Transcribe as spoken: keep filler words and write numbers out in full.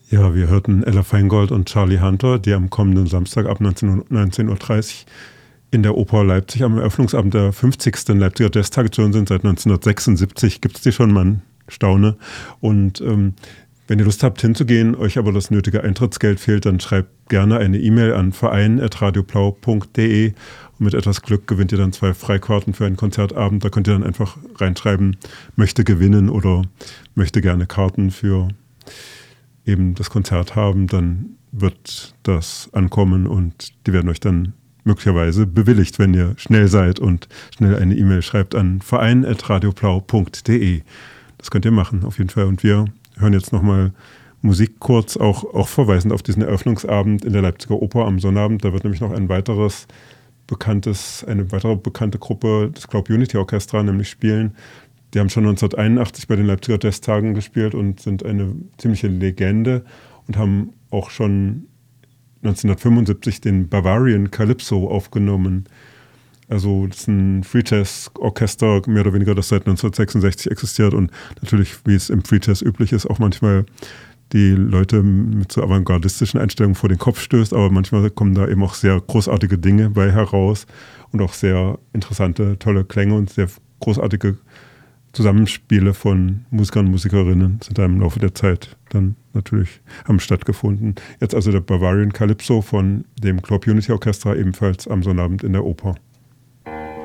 Ja, wir hörten Ella Feingold und Charlie Hunter, die am kommenden Samstag ab neunzehn Uhr dreißig in der Oper Leipzig am Eröffnungsabend der fünfzigsten Leipziger Jazztage zu hören sind. Seit neunzehnhundertsechsundsiebzig gibt es die schon, man staune. Und ähm, wenn ihr Lust habt hinzugehen, euch aber das nötige Eintrittsgeld fehlt, dann schreibt gerne eine E-Mail an verein at radioblau punkt de und mit etwas Glück gewinnt ihr dann zwei Freikarten für einen Konzertabend. Da könnt ihr dann einfach reinschreiben, möchte gewinnen oder möchte gerne Karten für eben das Konzert haben. Dann wird das ankommen und die werden euch dann möglicherweise bewilligt, wenn ihr schnell seid und schnell eine E-Mail schreibt an verein at radioblau punkt de. Das könnt ihr machen, auf jeden Fall. Und wir hören jetzt nochmal Musik kurz, auch, auch verweisend auf diesen Eröffnungsabend in der Leipziger Oper am Sonnabend. Da wird nämlich noch ein weiteres bekanntes, eine weitere bekannte Gruppe, das Globe Unity Orchestra, nämlich spielen. Die haben schon neunzehnhunderteinundachtzig bei den Leipziger Jazztagen gespielt und sind eine ziemliche Legende und haben auch schon neunzehnhundertfünfundsiebzig den Bavarian Calypso aufgenommen. Also das ist ein Free Jazz Orchester, mehr oder weniger, das seit neunzehnhundertsechsundsechzig existiert und natürlich, wie es im Free Jazz üblich ist, auch manchmal die Leute mit so avantgardistischen Einstellungen vor den Kopf stößt, aber manchmal kommen da eben auch sehr großartige Dinge bei heraus und auch sehr interessante, tolle Klänge und sehr großartige Zusammenspiele von Musikern und Musikerinnen sind da im Laufe der Zeit dann natürlich haben stattgefunden. Jetzt also der Bavarian Calypso von dem Globe Unity Orchestra, ebenfalls am Sonnabend in der Oper.